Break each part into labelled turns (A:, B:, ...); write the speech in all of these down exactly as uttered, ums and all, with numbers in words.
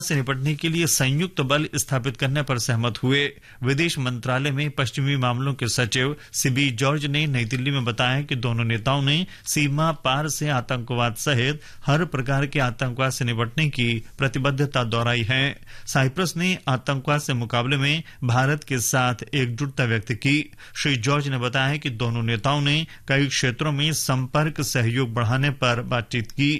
A: से निपटने के लिए संयुक्त बल स्थापित करने पर सहमत हुए। विदेश मंत्रालय में पश्चिमी मामलों के सचिव सिबी जॉर्ज ने नई दिल्ली में बताया कि दोनों नेताओं ने सीमा पार से आतंकवाद सहित हर प्रकार के आतंकवाद से निपटने की प्रतिबद्धता दोहराई है। साइप्रस ने आतंकवाद से मुकाबले में भारत के साथ एकजुटता व्यक्त की। श्री जॉर्ज ने बताया कि दोनों नेताओं ने कई क्षेत्रों में संपर्क सहयोग बढ़ाने पर बातचीत की।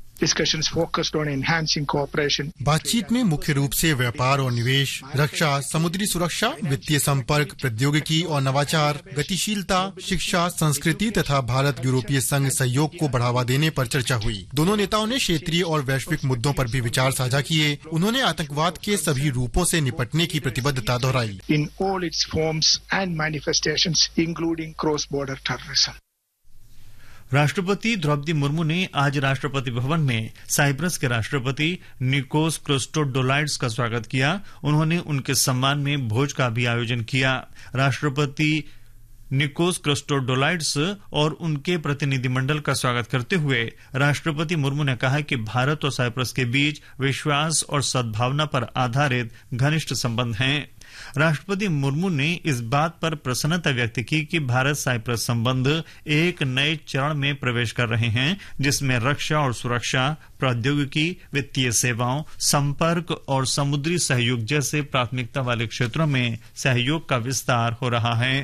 B: बातचीत में मुख्य रूप से व्यापार और निवेश, रक्षा, समुद्री सुरक्षा, वित्तीय संपर्क, प्रौद्योगिकी और नवाचार, गतिशीलता, शिक्षा, संस्कृति तथा भारत यूरोपीय संघ सहयोग को बढ़ावा देने पर चर्चा हुई। दोनों नेताओं ने क्षेत्रीय और वैश्विक मुद्दों पर भी विचार साझा किए। उन्होंने आतंकवाद के सभी रूपों से निपटने की प्रतिबद्धता दोहराई।
C: In all it's forms and manifestations including cross border terrorism.
A: राष्ट्रपति द्रौपदी मुर्मू ने आज राष्ट्रपति भवन में साइप्रस के राष्ट्रपति निकोस क्रिस्टोडोलाइड्स का स्वागत किया। उन्होंने उनके सम्मान में भोज का भी आयोजन किया। राष्ट्रपति निकोस क्रिस्टोडोलाइड्स और उनके प्रतिनिधिमंडल का स्वागत करते हुए राष्ट्रपति मुर्मू ने कहा कि भारत और साइप्रस के बीच विश्वास और सद्भावना पर आधारित घनिष्ठ संबंध हैं। राष्ट्रपति मुर्मू ने इस बात पर प्रसन्नता व्यक्त की कि भारत साइप्रस संबंध एक नए चरण में प्रवेश कर रहे हैं, जिसमें रक्षा और सुरक्षा, प्रौद्योगिकी, वित्तीय सेवाओं, संपर्क और समुद्री सहयोग जैसे प्राथमिकता वाले क्षेत्रों में सहयोग का विस्तार हो रहा है।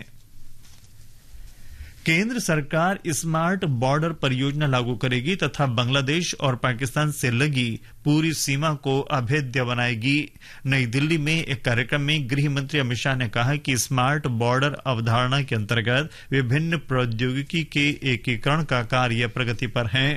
A: केंद्र सरकार स्मार्ट बॉर्डर परियोजना लागू करेगी तथा बांग्लादेश और पाकिस्तान से लगी पूरी सीमा को अभेद्य बनाएगी। नई दिल्ली में एक कार्यक्रम में गृह मंत्री अमित शाह ने कहा कि स्मार्ट बॉर्डर अवधारणा के अंतर्गत विभिन्न प्रौद्योगिकी के एकीकरण का कार्य प्रगति पर है।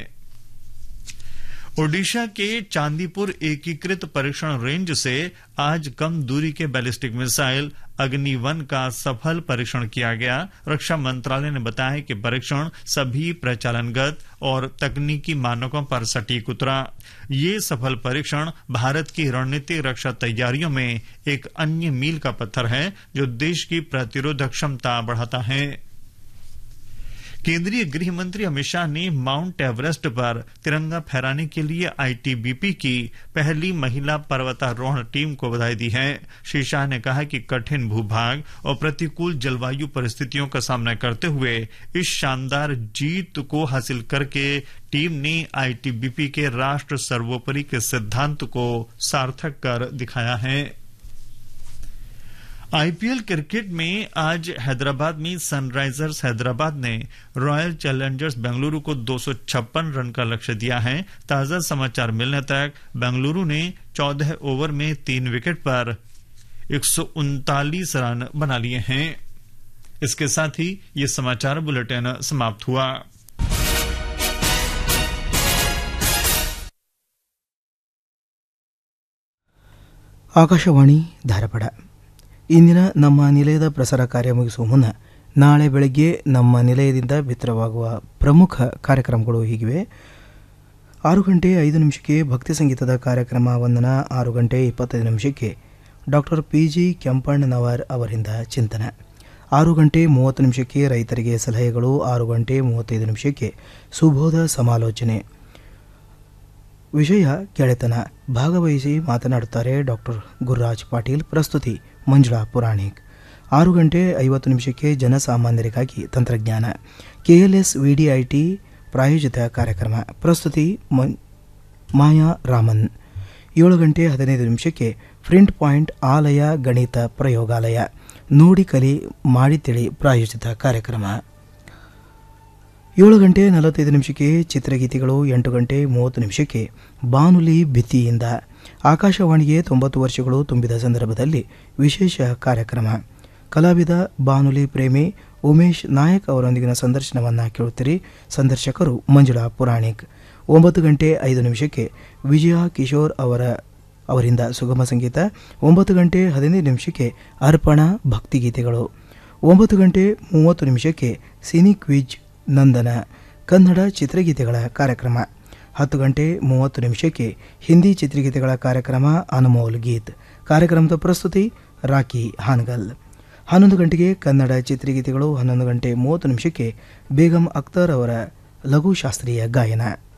A: ओडिशा के चांदीपुर एकीकृत परीक्षण रेंज से आज कम दूरी के बैलिस्टिक मिसाइल अग्नि वन का सफल परीक्षण किया गया। रक्षा मंत्रालय ने बताया कि परीक्षण सभी प्रचालनगत और तकनीकी मानकों पर सटीक उतरा। ये सफल परीक्षण भारत की रणनीतिक रक्षा तैयारियों में एक अन्य मील का पत्थर है, जो देश की प्रतिरोधक क्षमता बढ़ाता है। केंद्रीय गृह मंत्री अमित शाह ने माउंट एवरेस्ट पर तिरंगा फहराने के लिए आईटीबीपी की पहली महिला पर्वतारोहण टीम को बधाई दी है। श्री शाह ने कहा कि कठिन भूभाग और प्रतिकूल जलवायु परिस्थितियों का सामना करते हुए इस शानदार जीत को हासिल करके टीम ने आईटीबीपी के राष्ट्र सर्वोपरि के सिद्धांत को सार्थक कर दिखाया है। आईपीएल क्रिकेट में आज हैदराबाद में सनराइजर्स हैदराबाद ने रॉयल चैलेंजर्स बेंगलुरु को दो सौ छप्पन रन का लक्ष्य दिया है। ताजा समाचार मिलने तक बेंगलुरु ने चौदह ओवर में तीन विकेट पर एक सौ उनतालीस रन बना लिए हैं। इसके साथ ही ये समाचार बुलेटिन समाप्त हुआ।
D: ಆಕಾಶವಾಣಿ ಧಾರವಾಡ ಇಂದಿನ ನಮ್ಮ ನಿಲಯದ ಪ್ರಸಾರ ಕಾರ್ಯ ಮುಗಿಸುವ ಮುನ್ನ ನಾಳೆ ಬೆಳಗ್ಗೆ ನಮ್ಮ ನಿಲಯದಿಂದ ಬಿತ್ತರವಾಗುವ ಪ್ರಮುಖ ಕಾರ್ಯಕ್ರಮಗಳು ಹೀಗಿವೆ. ಆರು ಗಂಟೆ ಐದು ನಿಮಿಷಕ್ಕೆ ಭಕ್ತಿ ಸಂಗೀತದ ಕಾರ್ಯಕ್ರಮ ವಂದನ, ಆರು ಗಂಟೆ ಇಪ್ಪತ್ತೈದು ನಿಮಿಷಕ್ಕೆ ಡಾಕ್ಟರ್ ಪಿ ಜಿ ಕೆಂಪಣ್ಣನವರ್ ಅವರಿಂದ ಚಿಂತನ, ಆರು ಗಂಟೆ ಮೂವತ್ತು ನಿಮಿಷಕ್ಕೆ ರೈತರಿಗೆ ಸಲಹೆಗಳು, ಆರು ಗಂಟೆ ಮೂವತ್ತೈದು ನಿಮಿಷಕ್ಕೆ ಸುಬೋಧ ಸಮಾಲೋಚನೆ, ವಿಷಯ ಗೆಳೆತನ, ಭಾಗವಹಿಸಿ ಮಾತನಾಡುತ್ತಾರೆ ಡಾಕ್ಟರ್ ಗುರುರಾಜ್ ಪಾಟೀಲ್, ಪ್ರಸ್ತುತಿ ಮಂಜುಳಾ ಪುರಾಣಿಕ್. ಆರು ಗಂಟೆ ಐವತ್ತು ನಿಮಿಷಕ್ಕೆ ಜನಸಾಮಾನ್ಯರಿಗಾಗಿ ತಂತ್ರಜ್ಞಾನ, ಕೆಎಲ್ಎಸ್ ವಿಡಿಐಟಿ ಪ್ರಾಯೋಜಿತ ಕಾರ್ಯಕ್ರಮ, ಪ್ರಸ್ತುತಿ ಮಾಯಾ ರಾಮನ್. ಏಳು ಗಂಟೆ ಹದಿನೈದು ನಿಮಿಷಕ್ಕೆ ಫ್ರಿಂಟ್ ಪಾಯಿಂಟ್ ಆಲಯ ಗಣಿತ ಪ್ರಯೋಗಾಲಯ, ನೋಡಿ ಕಲಿ ಮಾಡಿ ತಿಳಿ ಪ್ರಾಯೋಜಿತ ಕಾರ್ಯಕ್ರಮ. ಏಳು ಗಂಟೆ ನಲವತ್ತೈದು ನಿಮಿಷಕ್ಕೆ ಚಿತ್ರಗೀತೆಗಳು, ಎಂಟು ಗಂಟೆ ಮೂವತ್ತು ನಿಮಿಷಕ್ಕೆ ಬಾನುಲಿ ಭಿತ್ತಿಯಿಂದ ಆಕಾಶವಾಣಿಗೆ ತೊಂಬತ್ತು ವರ್ಷಗಳು ತುಂಬಿದ ಸಂದರ್ಭದಲ್ಲಿ ವಿಶೇಷ ಕಾರ್ಯಕ್ರಮ, ಕಲಾವಿದ ಬಾನುಲಿ ಪ್ರೇಮಿ ಉಮೇಶ್ ನಾಯಕ್ ಅವರೊಂದಿಗಿನ ಸಂದರ್ಶನವನ್ನು ಕೇಳುತ್ತೀರಿ. ಸಂದರ್ಶಕರು ಮಂಜುಳಾ ಪುರಾಣಿಕ್. ಒಂಬತ್ತು ಗಂಟೆ ಐದು ನಿಮಿಷಕ್ಕೆ ವಿಜಯ ಕಿಶೋರ್ ಅವರ ಅವರಿಂದ ಸುಗಮ ಸಂಗೀತ, ಒಂಬತ್ತು ಗಂಟೆ ಹದಿನೈದು ನಿಮಿಷಕ್ಕೆ ಅರ್ಪಣಾ ಭಕ್ತಿಗೀತೆಗಳು, ಒಂಬತ್ತು ಗಂಟೆ ಮೂವತ್ತು ನಿಮಿಷಕ್ಕೆ ಸಿನಿ ಕ್ವಿಜ್ ನಂದನ ಕನ್ನಡ ಚಿತ್ರಗೀತೆಗಳ ಕಾರ್ಯಕ್ರಮ, ಹತ್ತು ಗಂಟೆ ಮೂವತ್ತು ನಿಮಿಷಕ್ಕೆ ಹಿಂದಿ ಚಿತ್ರಗೀತೆಗಳ ಕಾರ್ಯಕ್ರಮ ಅನಮೋಲ್ ಗೀತ್, ಕಾರ್ಯಕ್ರಮದ ಪ್ರಸ್ತುತಿ ರಾಕಿ ಹಾನಗಲ್. ಹನ್ನೊಂದು ಗಂಟೆಗೆ ಕನ್ನಡ ಚಿತ್ರಗೀತೆಗಳು, ಹನ್ನೊಂದು ಗಂಟೆ ಮೂವತ್ತು ನಿಮಿಷಕ್ಕೆ ಬೇಗಂ ಅಖ್ತರ್ ಅವರ ಲಘು ಶಾಸ್ತ್ರೀಯ ಗಾಯನ.